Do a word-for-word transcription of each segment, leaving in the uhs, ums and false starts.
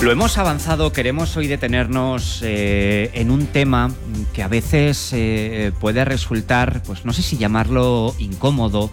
Lo hemos avanzado, queremos hoy detenernos eh, en un tema que a veces eh, puede resultar, pues no sé si llamarlo incómodo,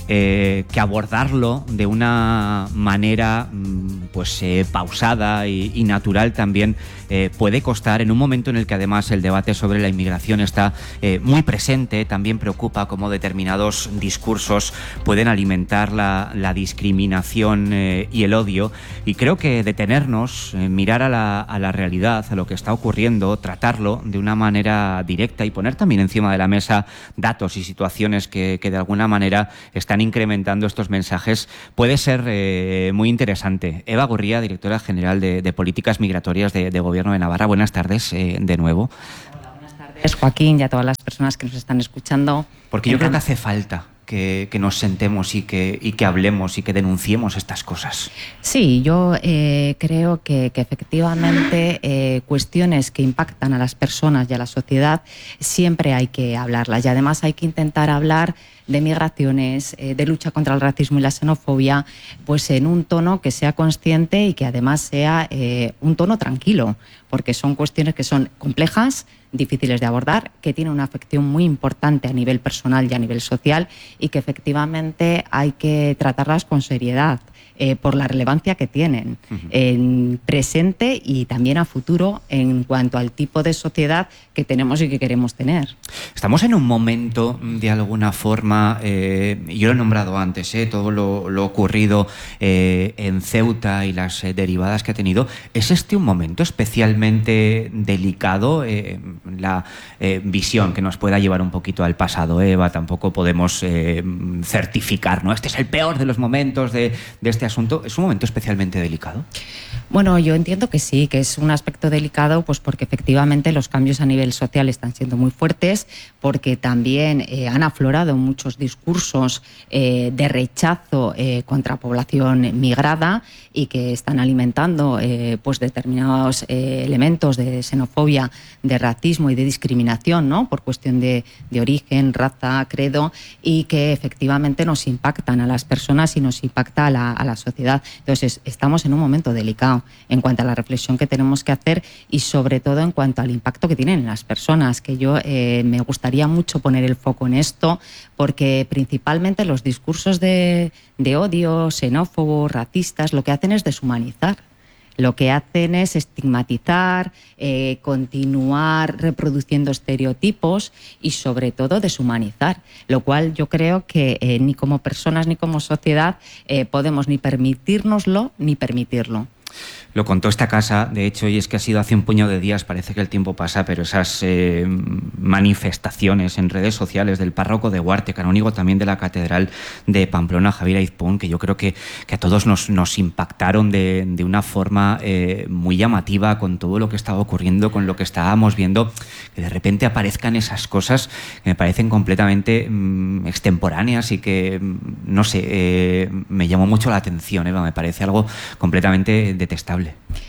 eh, que abordarlo de una manera pues eh, pausada y, y natural también eh, puede costar, en un momento en el que además el debate sobre la inmigración está eh, muy presente. También preocupa cómo determinados discursos pueden alimentar la, la discriminación eh, y el odio, y creo que detenernos, eh, mirar a la, a la realidad, a lo que está ocurriendo, tratarlo de una manera directa y poner también encima de la mesa datos y situaciones que, que de alguna manera están incrementando estos mensajes, puede ser eh, muy interesante. Eva Gurría, directora general de, de Políticas Migratorias de, de Gobierno de Navarra. Buenas tardes eh, de nuevo. Hola, buenas tardes, Joaquín, y a todas las personas que nos están escuchando. Porque yo creo que hace falta que, que nos sentemos y que, y que hablemos y que denunciemos estas cosas. Sí, yo eh, creo que, que efectivamente eh, cuestiones que impactan a las personas y a la sociedad siempre hay que hablarlas, y además hay que intentar hablar de migraciones, eh, de lucha contra el racismo y la xenofobia, pues en un tono que sea consciente y que además sea eh, un tono tranquilo, porque son cuestiones que son complejas, difíciles de abordar, que tienen una afección muy importante a nivel personal y a nivel social, y que efectivamente hay que tratarlas con seriedad, eh, por la relevancia que tienen uh-huh. en presente y también a futuro en cuanto al tipo de sociedad que tenemos y que queremos tener. Estamos en un momento, de alguna forma, eh, yo lo he nombrado antes, eh, todo lo, lo ocurrido eh, en Ceuta y las eh, derivadas que ha tenido. ¿Es este un momento especialmente delicado? Eh, la eh, visión que nos pueda llevar un poquito al pasado, Eva, tampoco podemos eh, certificar, ¿no? Este es el peor de los momentos de, de este asunto. ¿Es un momento especialmente delicado? Bueno, yo entiendo que sí, que es un aspecto delicado, pues porque efectivamente los cambios a nivel social están siendo muy fuertes, porque también eh, han aflorado muchos discursos eh, de rechazo eh, contra población migrada, y que están alimentando eh, pues determinados eh, elementos de xenofobia, de racismo y de discriminación, ¿no? Por cuestión de, de origen, raza, credo, y que efectivamente nos impactan a las personas y nos impacta a la, a la sociedad. Entonces, estamos en un momento delicado en cuanto a la reflexión que tenemos que hacer, y sobre todo en cuanto al impacto que tienen en las personas, que yo eh, me gustaría mucho poner el foco en esto, porque principalmente los discursos de, de odio, xenófobos, racistas, lo que hacen es deshumanizar. Lo que hacen es estigmatizar, eh, continuar reproduciendo estereotipos y sobre todo deshumanizar, lo cual yo creo que eh, ni como personas ni como sociedad eh, podemos ni permitírnoslo ni permitirlo. Lo contó esta casa, de hecho, y es que ha sido hace un puñado de días, parece que el tiempo pasa, pero esas eh, manifestaciones en redes sociales del párroco de Huarte, canónigo también de la Catedral de Pamplona, Javier Aizpún, que yo creo que, que a todos nos, nos impactaron de, de una forma eh, muy llamativa, con todo lo que estaba ocurriendo, con lo que estábamos viendo, que de repente aparezcan esas cosas que me parecen completamente mmm, extemporáneas y que, no sé, eh, me llamó mucho la atención, Eva, me parece algo completamente detestable.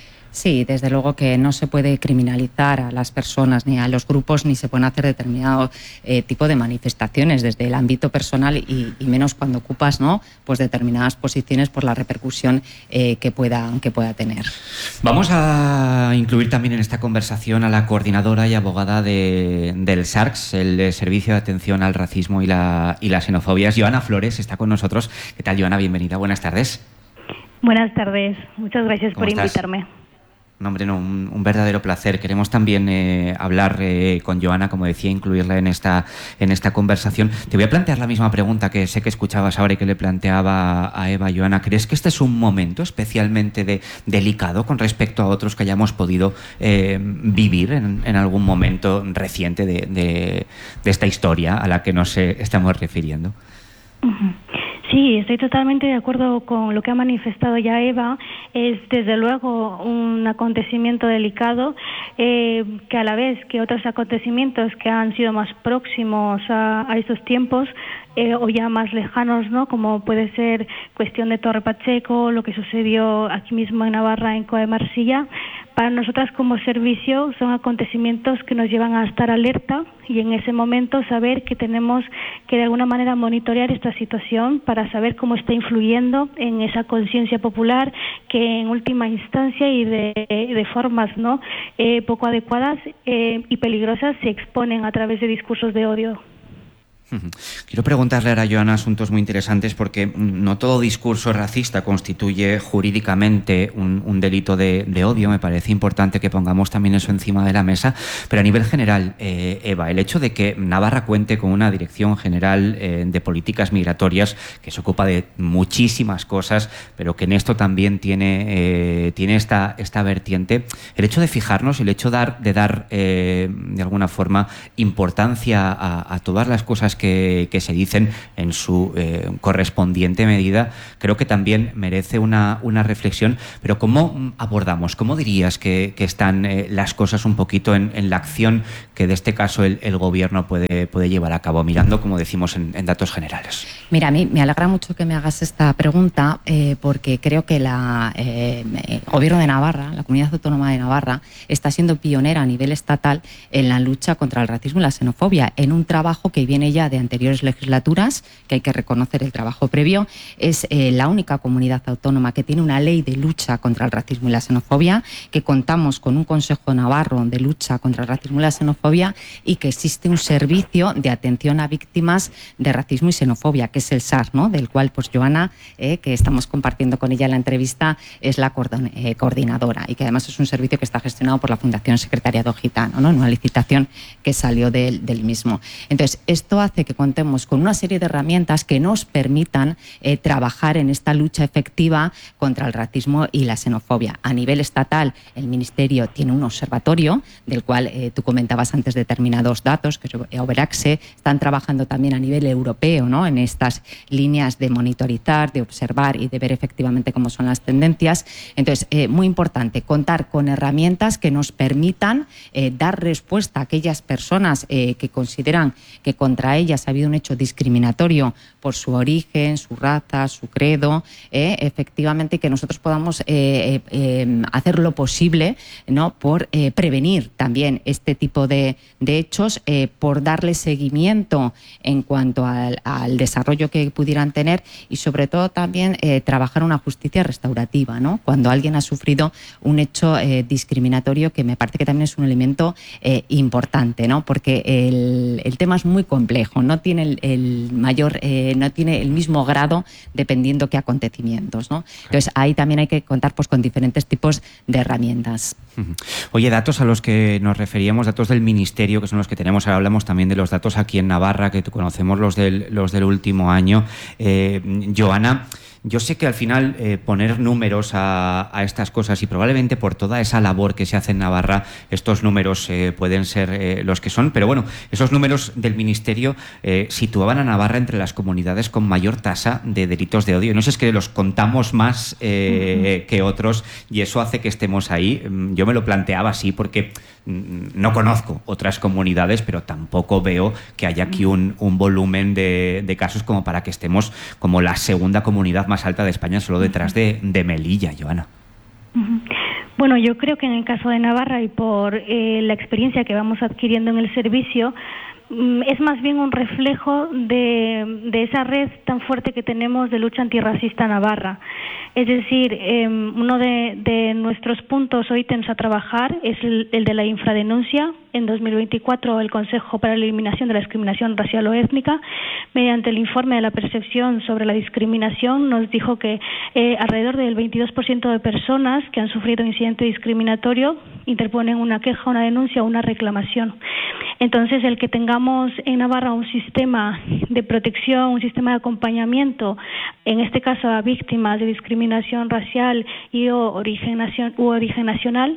Sí, desde luego que no se puede criminalizar a las personas ni a los grupos, ni se pueden hacer determinado eh, tipo de manifestaciones desde el ámbito personal, y, y menos cuando ocupas, ¿no?, pues determinadas posiciones por la repercusión eh, que pueda, que pueda tener. Vamos a incluir también en esta conversación a la coordinadora y abogada de, del SARCS, el Servicio de Atención al Racismo y la, y las Xenofobias. Joana Flores está con nosotros. ¿Qué tal, Joana? Bienvenida. Buenas tardes. Buenas tardes. Muchas gracias por estás? invitarme. No, hombre, no, un, un verdadero placer. Queremos también eh, hablar eh, con Joana, como decía, incluirla en esta, en esta conversación. Te voy a plantear la misma pregunta que sé que escuchabas ahora y que le planteaba a Eva. Joana, ¿crees que este es un momento especialmente de, delicado con respecto a otros que hayamos podido eh, vivir en, en algún momento reciente de, de, de esta historia a la que nos eh, estamos refiriendo? Uh-huh. Sí, estoy totalmente de acuerdo con lo que ha manifestado ya Eva. Es desde luego un acontecimiento delicado, eh, que a la vez que otros acontecimientos que han sido más próximos a, a estos tiempos eh, o ya más lejanos, ¿no?, como puede ser cuestión de Torre Pacheco, lo que sucedió aquí mismo en Navarra, en Coa de Marsilla, para nosotras como servicio son acontecimientos que nos llevan a estar alerta y en ese momento saber que tenemos que de alguna manera monitorear esta situación para saber cómo está influyendo en esa conciencia popular que en última instancia y de, de formas no eh, poco adecuadas eh, y peligrosas se exponen a través de discursos de odio. Quiero preguntarle ahora a Joana asuntos muy interesantes porque no todo discurso racista constituye jurídicamente un, un delito de, de odio. Me parece importante que pongamos también eso encima de la mesa. Pero a nivel general, eh, Eva, el hecho de que Navarra cuente con una Dirección General eh, de Políticas Migratorias que se ocupa de muchísimas cosas, pero que en esto también tiene, eh, tiene esta, esta vertiente, el hecho de fijarnos, el hecho de dar, de, dar eh, de alguna forma importancia a, a todas las cosas que Que, que se dicen en su eh, correspondiente medida, creo que también merece una, una reflexión. Pero ¿cómo abordamos, cómo dirías que, que están eh, las cosas un poquito en, en la acción que de este caso el, el Gobierno puede, puede llevar a cabo, mirando, como decimos, en, en datos generales? Mira, a mí me alegra mucho que me hagas esta pregunta eh, porque creo que la, eh, el Gobierno de Navarra, la Comunidad Autónoma de Navarra, está siendo pionera a nivel estatal en la lucha contra el racismo y la xenofobia, en un trabajo que viene ya de anteriores legislaturas, que hay que reconocer el trabajo previo. Es eh, la única comunidad autónoma que tiene una ley de lucha contra el racismo y la xenofobia, que contamos con un Consejo Navarro de lucha contra el racismo y la xenofobia y que existe un servicio de atención a víctimas de racismo y xenofobia, que es el S A R, ¿no? Del cual pues Joana, eh, que estamos compartiendo con ella la entrevista, es la eh, coordinadora y que además es un servicio que está gestionado por la Fundación Secretariado Gitano, ¿no? En una licitación que salió del, del mismo. Entonces, esto hace que contemos con una serie de herramientas que nos permitan eh, trabajar en esta lucha efectiva contra el racismo y la xenofobia. A nivel estatal, el Ministerio tiene un observatorio, del cual eh, tú comentabas antes determinados datos, que es Overaxe. Están trabajando también a nivel europeo, ¿no? En estas líneas de monitorizar, de observar y de ver efectivamente cómo son las tendencias. Entonces, eh, muy importante, contar con herramientas que nos permitan eh, dar respuesta a aquellas personas eh, que consideran que contra ellas ha habido un hecho discriminatorio por su origen, su raza, su credo, eh, efectivamente, que nosotros podamos eh, eh, hacer lo posible, ¿no? por eh, prevenir también este tipo de, de hechos, eh, por darle seguimiento en cuanto al, al desarrollo que pudieran tener y sobre todo también eh, trabajar una justicia restaurativa, ¿no? Cuando alguien ha sufrido un hecho eh, discriminatorio, que me parece que también es un elemento eh, importante, ¿no? Porque el, el tema es muy complejo, no tiene el, el mayor, eh, no tiene el mismo grado dependiendo qué acontecimientos, ¿no? Entonces ahí también hay que contar pues con diferentes tipos de herramientas. Oye, datos a los que nos referíamos, datos del Ministerio, que son los que tenemos, ahora hablamos también de los datos aquí en Navarra, que conocemos los del, los del último año. Eh, Joana, yo sé que al final eh, poner números a, a estas cosas, y probablemente por toda esa labor que se hace en Navarra, estos números eh, pueden ser eh, los que son, pero bueno, esos números del Ministerio eh, situaban a Navarra entre las comunidades con mayor tasa de delitos de odio. No sé, es que los contamos más eh, uh-huh. que otros y eso hace que estemos ahí. Yo me lo planteaba así porque no conozco otras comunidades, pero tampoco veo que haya aquí un, un volumen de, de casos como para que estemos como la segunda comunidad más alta de España, solo detrás de, de Melilla, Joana. Bueno, yo creo que en el caso de Navarra y por eh, la experiencia que vamos adquiriendo en el servicio, es más bien un reflejo de, de esa red tan fuerte que tenemos de lucha antirracista Navarra. Es decir, eh, uno de, de nuestros puntos o ítems a trabajar es el, el de la infradenuncia. En dos mil veinticuatro, el Consejo para la Eliminación de la Discriminación Racial o Étnica, mediante el informe de la percepción sobre la discriminación, nos dijo que eh, alrededor del veintidós por ciento de personas que han sufrido incidente discriminatorio interponen una queja, una denuncia o una reclamación. Entonces, el que tengamos en Navarra un sistema de protección, un sistema de acompañamiento, en este caso a víctimas de discriminación racial y o origen, nacion- u origen nacional,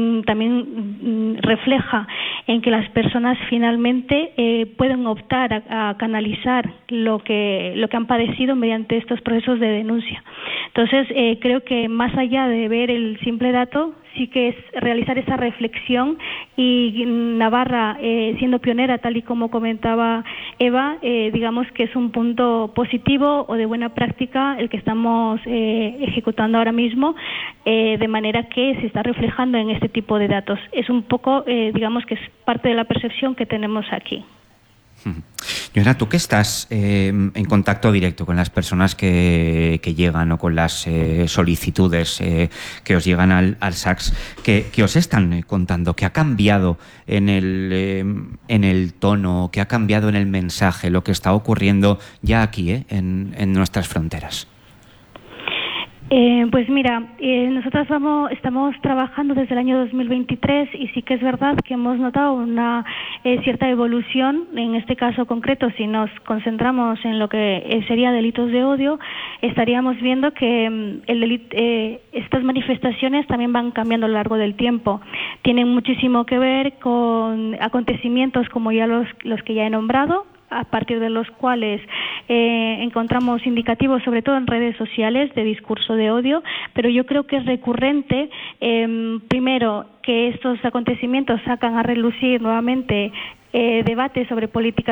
también refleja en que las personas finalmente eh, pueden optar a, a canalizar lo que lo que han padecido mediante estos procesos de denuncia. Entonces, eh, creo que más allá de ver el simple dato, sí que es realizar esa reflexión y Navarra, eh, siendo pionera, tal y como comentaba Eva, eh, digamos que es un punto positivo o de buena práctica el que estamos eh, ejecutando ahora mismo eh, de manera que se está reflejando en este tipo de datos. Es un poco, eh, digamos que es parte de la percepción que tenemos aquí. Joana, tú que estás eh, en contacto directo con las personas que, que llegan o con las eh, solicitudes eh, que os llegan al, al S A C S, ¿qué, qué os están eh, contando? ¿Qué ha cambiado en el, eh, en el tono, qué ha cambiado en el mensaje, lo que está ocurriendo ya aquí eh, en, en nuestras fronteras? Eh, pues mira, eh, nosotros vamos, estamos trabajando desde el año dos mil veintitrés y sí que es verdad que hemos notado una eh, cierta evolución. En este caso concreto, si nos concentramos en lo que eh, sería delitos de odio, estaríamos viendo que mm, el delit- eh, estas manifestaciones también van cambiando a lo largo del tiempo. Tienen muchísimo que ver con acontecimientos como ya los, los que ya he nombrado, a partir de los cuales eh, encontramos indicativos, sobre todo en redes sociales, de discurso de odio, pero yo creo que es recurrente, eh, primero, que estos acontecimientos sacan a relucir nuevamente eh, debates sobre políticas